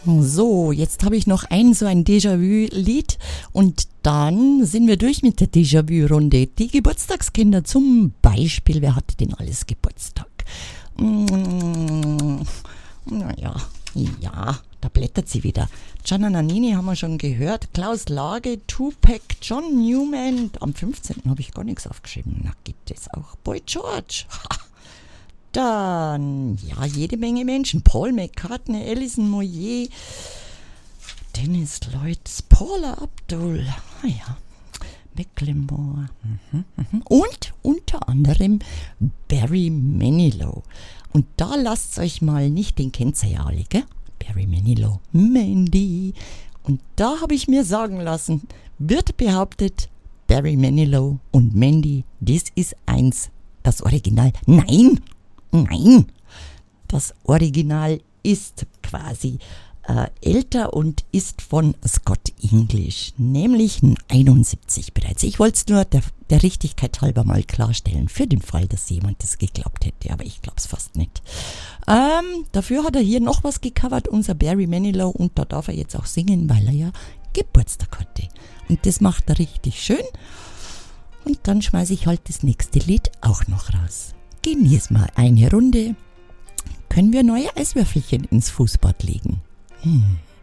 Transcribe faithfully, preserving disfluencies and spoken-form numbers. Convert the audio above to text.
So, jetzt habe ich noch ein so ein Déjà-vu-Lied und dann sind wir durch mit der Déjà-vu-Runde. Die Geburtstagskinder zum Beispiel, wer hatte denn alles Geburtstag? Mmh, naja, ja, da blättert sie wieder. Gianna Nannini haben wir schon gehört, Klaus Lage, Tupac, John Newman, am fünfzehnten habe ich gar nichts aufgeschrieben, na gibt es auch Boy George. Dann, ja, jede Menge Menschen. Paul McCartney, Alison Moyet, Dennis Lloyd, Paula Abdul, ah ja, Macklemore. Mhm, mhm. Und unter anderem Barry Manilow. Und da lasst euch mal nicht, den kennt ihr ja alle, gell? Barry Manilow, Mandy. Und da habe ich mir sagen lassen, wird behauptet, Barry Manilow und Mandy, das ist eins, das Original. Nein! Nein, das Original ist quasi äh, älter und ist von Scott English, nämlich einundsiebzig bereits. Ich wollte es nur der, der Richtigkeit halber mal klarstellen, für den Fall, dass jemand das geglaubt hätte, aber ich glaube es fast nicht. Ähm, dafür hat er hier noch was gecovert, unser Barry Manilow, und da darf er jetzt auch singen, weil er ja Geburtstag hatte. Und das macht er richtig schön. Und dann schmeiße ich halt das nächste Lied auch noch raus. Genieß mal eine Runde. Können wir neue Eiswürfelchen ins Fußbad legen? Hm.